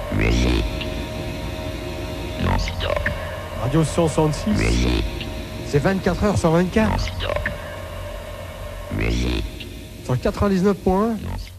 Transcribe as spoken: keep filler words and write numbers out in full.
Radio cent soixante-six. C'est vingt-quatre heures sur vingt-quatre. Sur quatre-vingt-dix-neuf point un.